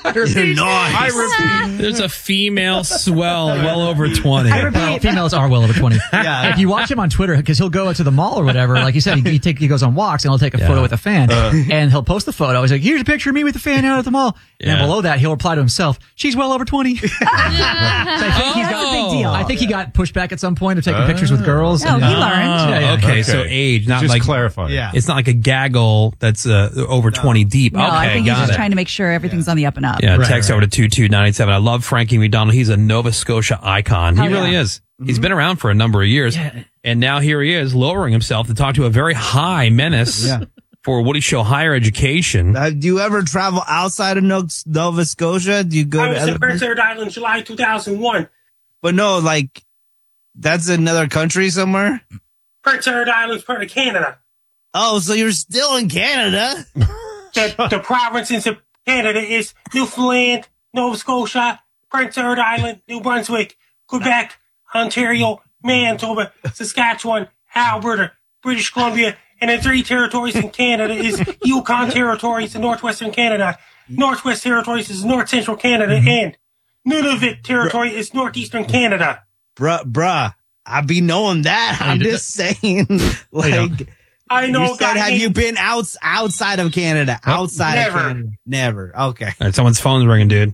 You're nice. I repeat. There's a female swell well over 20. Well, females are well over 20. Yeah. If you watch him on Twitter, because he'll go to the mall or whatever, like you said, he goes on walks and he'll take a photo with a fan, and he'll post the photo. He's like, here's a picture of me with the fan out at the mall. And then below that, he'll reply to himself, she's well over 20. So I think he's got a big deal. I think he got pushed back at some point of taking pictures with girls. Oh, he learned. Okay, so age, not Just like clarifying. Yeah. it's not like a gaggle that's over 20 deep. No, Okay, I think he's got just it. trying to make sure everything's on the up and up. Yeah, text over to 22987. I love Frankie McDonald. He's a Nova Scotia icon. He really is. He's been around for a number of years. Yeah. And now here he is lowering himself to talk to a very high menace for Woody Show Higher Education. Do you ever travel outside of Nova Scotia? Do you go I to was other in Prince places? Edward Island, July 2001. But no, like, that's another country somewhere? Prince Edward Island's part of Canada. Oh, so you're still in Canada? The provinces of Canada is Newfoundland, Nova Scotia, Prince Edward Island, New Brunswick, Quebec, Ontario, Manitoba, Saskatchewan, Alberta, British Columbia, and the 3 territories in Canada is Yukon Territories in northwestern Canada. Northwest Territories is north central Canada, and Nunavut Territory is northeastern Canada. Bruh, I be knowing that. I'm just saying, like, I know you said, that. have you been outside of Canada? Outside Never. of Canada? Never. Okay. All right, someone's phone's ringing, dude.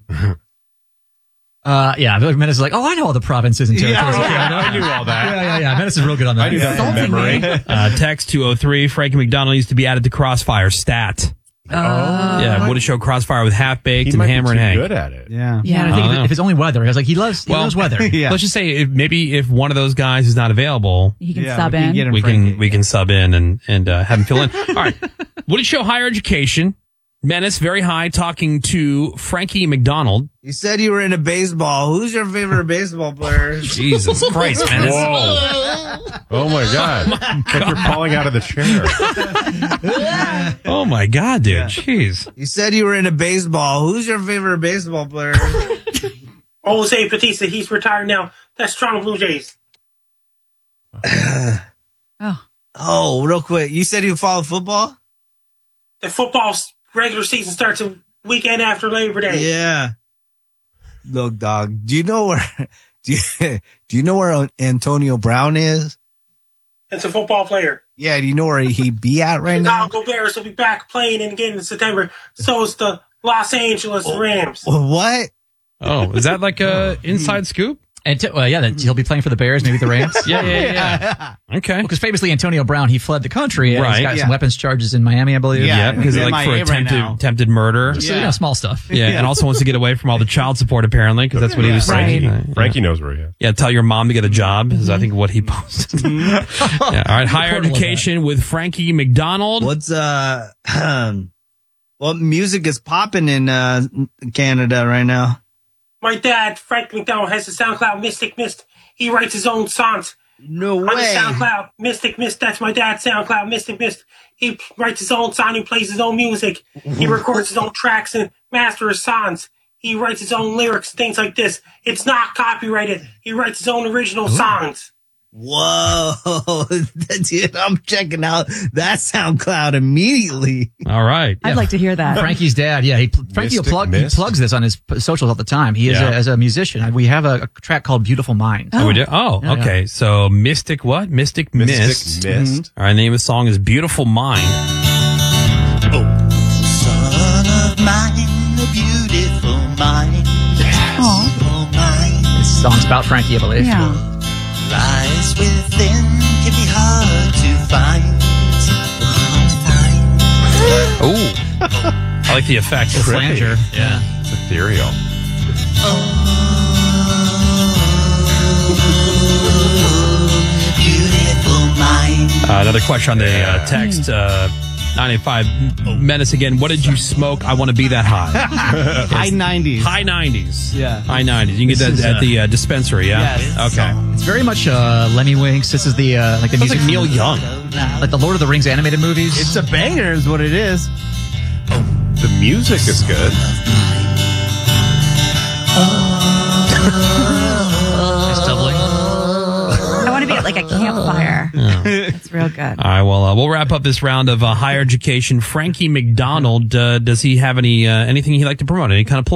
Yeah, Menace is like, oh, I know all the provinces and territories. I knew all that. Yeah. Menace is real good on that. I knew that from memory. Text 203. Frankie McDonald needs to be added to Crossfire stat. Yeah, Woody Show Crossfire with Half Baked He and might Hammer be and too Hank. good at it. Yeah. Yeah, and I think if it's only weather, I was like, he loves weather. Yeah. Let's just say if one of those guys is not available, He can Yeah, sub we can in. get him we Frankie. can sub in and have him fill in. All right, Woody Show Higher Education. Menace very high talking to Frankie McDonald. You said you were into baseball. Who's your favorite baseball player? Jesus Christ, Menace. Whoa. Oh my God. It's like you're falling out of the chair. Oh my God, dude. Jeez. You said you were into baseball. Who's your favorite baseball player? Jose Batista, he's retired now. That's Toronto Blue Jays. Oh, real quick. You said you follow football? The football's regular season starts a weekend after Labor Day. Yeah. Look, dog. Do you know where? Do you know where Antonio Brown is? It's a football player. Yeah. Do you know where he be at right now? Chicago Bears will be back playing again in September. So is the Los Angeles Rams. What? Oh, is that like a inside scoop? And he'll be playing for the Bears, maybe the Rams. Yeah. Okay. Because famously, Antonio Brown, he fled the country. And Right. He's got some weapons charges in Miami, I believe. Yeah. Because he's like for MIA right now. attempted murder. So, small stuff. Yeah, and also wants to get away from all the child support, apparently, because that's what he was saying. Right. Frankie knows where he is. Yeah, tell your mom to get a job is I think what he posted. Yeah, all right, higher education with Frankie McDonald. What's what music is popping in Canada right now? My dad, Frank McDonald, has a SoundCloud Mystic Mist. He writes his own songs. No On the way. SoundCloud Mystic Mist. That's my dad's SoundCloud Mystic Mist. He writes his own song. He plays his own music. He records his own tracks and masters his songs. He writes his own lyrics, things like this. It's not copyrighted. He writes his own original songs. Whoa. Dude, I'm checking out that SoundCloud immediately. All right. I'd like to hear that. Frankie's dad, Frankie Mystic he Mist. plugs this on his socials all the time. He is as a musician. We have a track called "Beautiful Mind." Oh, we do? Oh, Yeah, okay. So Mystic what? Mystic Mist. Mystic Mist. All right, the name of the song is Beautiful Mind. Son of mine, a beautiful mind. Beautiful mind. This song's about Frankie, I believe. Yeah. Lies within can be hard to find. Oh, I like the effects. The flanger. Yeah. It's ethereal. Beautiful mind. Another question on the text. 985 Menace again. What did you smoke? I want to be that high. High 90s. High 90s. Yeah. High 90s. You can get This that is, at the dispensary, yeah? Yes. Okay. It's very much Lemmy Winks. This is the like the Sounds music like Neil from- Young. like the Lord of the Rings animated movies. It's a banger is what it is. The music is good. It's doubling. I want to be at like a campfire. It's real good. All right, well, we'll wrap up this round of higher education. Frankie McDonald, does he have anything he'd like to promote? Any kind of